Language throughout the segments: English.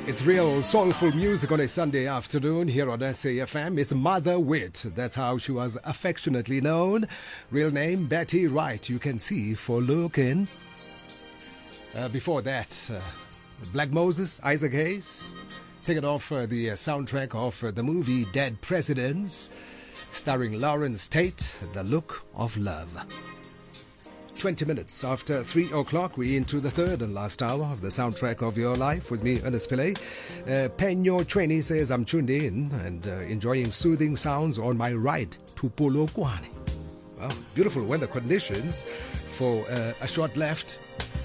It's real soulful music on a Sunday afternoon here on SAFM. It's Mother Wit. That's how she was affectionately known. Real name, Betty Wright. You can see for looking. Before that, Black Moses, Isaac Hayes. Taken off the soundtrack of the movie Dead Presidents, starring Lawrence Tate, The Look of Love. 20 minutes after 3 o'clock, we're into the third and last hour of the soundtrack of your life with me, Ernest Pillay. Penyo Trini says, I'm tuned in and enjoying soothing sounds on my ride to Polokwane. Well, beautiful weather conditions for a short left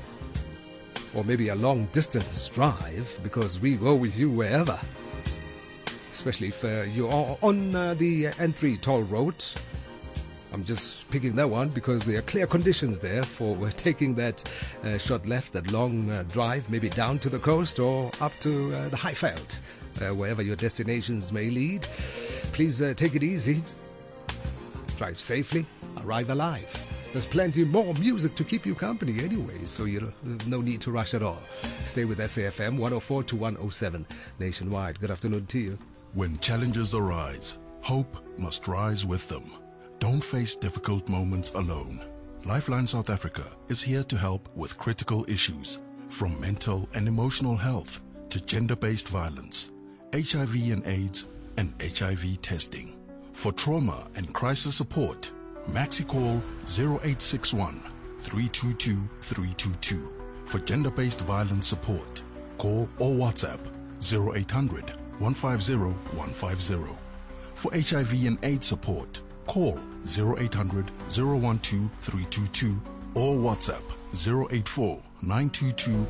or maybe a long distance drive, because we go with you wherever, especially if you are on the N3 toll road. I'm just picking that one because there are clear conditions there for taking that short left, that long drive, maybe down to the coast or up to the Highveld, wherever your destinations may lead. Please take it easy, drive safely, arrive alive. There's plenty more music to keep you company anyway, so no need to rush at all. Stay with SAFM 104 to 107 nationwide. Good afternoon to you. When challenges arise, hope must rise with them. Don't face difficult moments alone. Lifeline South Africa is here to help with critical issues, from mental and emotional health to gender-based violence, HIV and AIDS, and HIV testing. For trauma and crisis support, Maxi call 0861 322 322. For gender-based violence support, call or WhatsApp 0800 150 150. For HIV and AIDS support, call 0800 012 322 or WhatsApp 084 922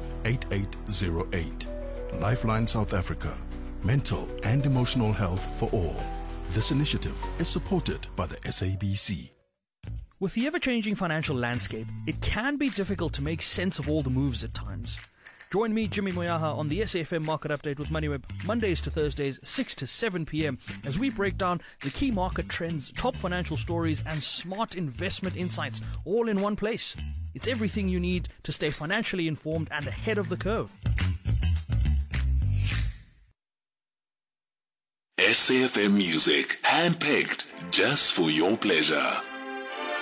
8808. Lifeline South Africa. Mental and emotional health for all. This initiative is supported by the SABC. With the ever-changing financial landscape, it can be difficult to make sense of all the moves at times. Join me, Jimmy Moyaha, on the SAFM Market Update with MoneyWeb, Mondays to Thursdays, 6 to 7 p.m, as we break down the key market trends, top financial stories, and smart investment insights, all in one place. It's everything you need to stay financially informed and ahead of the curve. SAFM music, handpicked just for your pleasure.